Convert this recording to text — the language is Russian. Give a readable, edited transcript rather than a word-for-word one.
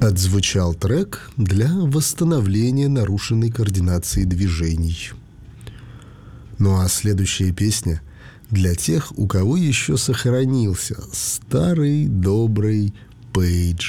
Отзвучал трек для восстановления нарушенной координации движений. Ну а следующая песня для тех, у кого еще сохранился старый добрый пейдж.